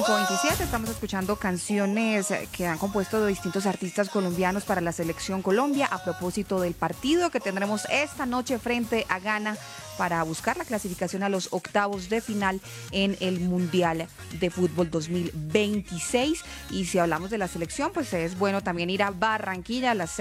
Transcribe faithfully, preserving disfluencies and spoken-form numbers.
veintisiete estamos escuchando canciones que han compuesto distintos artistas colombianos para la Selección Colombia a propósito del partido que tendremos esta noche frente a Ghana para buscar la clasificación a los octavos de final en el Mundial de Fútbol dos mil veintiséis. Y si hablamos de la selección, pues es bueno también ir a Barranquilla a las